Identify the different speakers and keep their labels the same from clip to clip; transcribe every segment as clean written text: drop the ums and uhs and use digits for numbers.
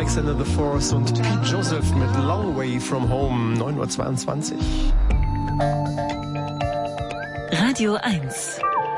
Speaker 1: Alexander the Fourth und Pete Joseph mit Long Way From Home, 9:22 Uhr.
Speaker 2: Radio 1.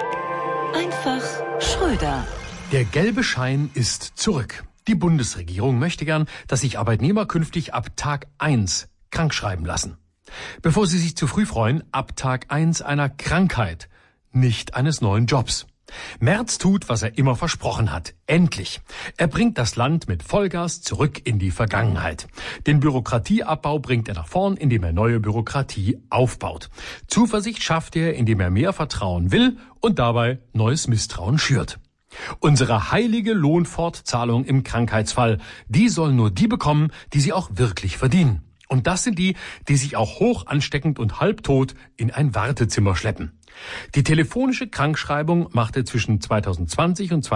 Speaker 2: Einfach Schröder.
Speaker 3: Der gelbe Schein ist zurück. Die Bundesregierung möchte gern, dass sich Arbeitnehmer künftig ab Tag 1 krankschreiben lassen. Bevor sie sich zu früh freuen, ab Tag 1 einer Krankheit, nicht eines neuen Jobs. Merz tut, was er immer versprochen hat. Endlich. Er bringt das Land mit Vollgas zurück in die Vergangenheit. Den Bürokratieabbau bringt er nach vorn, indem er neue Bürokratie aufbaut. Zuversicht schafft er, indem er mehr Vertrauen will und dabei neues Misstrauen schürt. Unsere heilige Lohnfortzahlung im Krankheitsfall, die sollen nur die bekommen, die sie auch wirklich verdienen. Und das sind die, die sich auch hoch ansteckend und halbtot in ein Wartezimmer schleppen. Die telefonische Krankschreibung machte zwischen 2020 und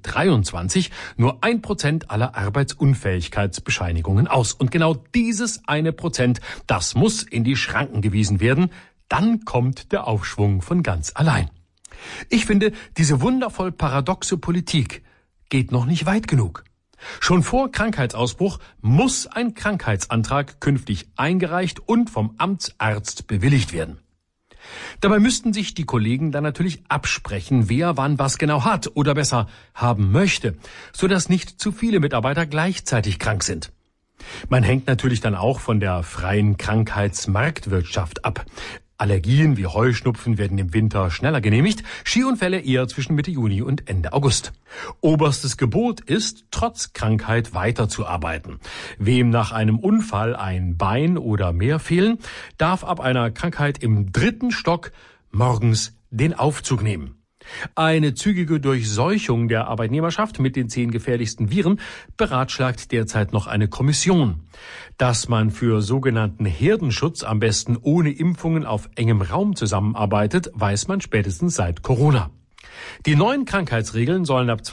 Speaker 3: 2023 nur 1% aller Arbeitsunfähigkeitsbescheinigungen aus. Und genau dieses 1%, das muss in die Schranken gewiesen werden. Dann kommt der Aufschwung von ganz allein. Ich finde, diese wundervoll paradoxe Politik geht noch nicht weit genug. Schon vor Krankheitsausbruch muss ein Krankheitsantrag künftig eingereicht und vom Amtsarzt bewilligt werden. Dabei müssten sich die Kollegen dann natürlich absprechen, wer wann was genau hat oder besser haben möchte, sodass nicht zu viele Mitarbeiter gleichzeitig krank sind. Man hängt natürlich dann auch von der freien Krankheitsmarktwirtschaft ab. Allergien wie Heuschnupfen werden im Winter schneller genehmigt, Skiunfälle eher zwischen Mitte Juni und Ende August. Oberstes Gebot ist, trotz Krankheit weiterzuarbeiten. Wem nach einem Unfall ein Bein oder mehr fehlen, darf ab einer Krankheit im 3. Stock morgens den Aufzug nehmen. Eine zügige Durchseuchung der Arbeitnehmerschaft mit den 10 gefährlichsten Viren beratschlagt derzeit noch eine Kommission. Dass man für sogenannten Herdenschutz am besten ohne Impfungen auf engem Raum zusammenarbeitet, weiß man spätestens seit Corona. Die neuen Krankheitsregeln sollen ab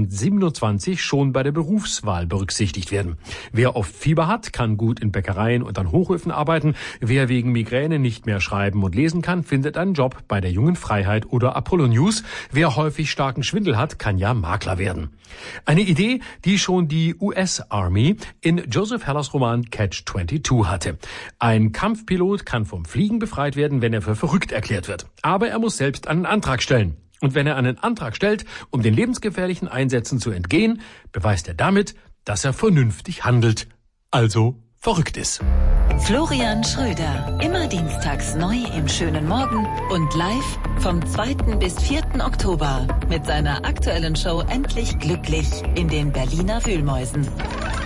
Speaker 3: 2027 schon bei der Berufswahl berücksichtigt werden. Wer oft Fieber hat, kann gut in Bäckereien und an Hochöfen arbeiten. Wer wegen Migräne nicht mehr schreiben und lesen kann, findet einen Job bei der Jungen Freiheit oder Apollo News. Wer häufig starken Schwindel hat, kann ja Makler werden. Eine Idee, die schon die US-Army in Joseph Hellers Roman Catch-22 hatte. Ein Kampfpilot kann vom Fliegen befreit werden, wenn er für verrückt erklärt wird. Aber er muss selbst einen Antrag stellen. Und wenn er einen Antrag stellt, um den lebensgefährlichen Einsätzen zu entgehen, beweist er damit, dass er vernünftig handelt, also verrückt ist.
Speaker 2: Florian Schröder, immer dienstags neu im schönen Morgen und live vom 2. bis 4. Oktober mit seiner aktuellen Show Endlich Glücklich in den Berliner Wühlmäusen.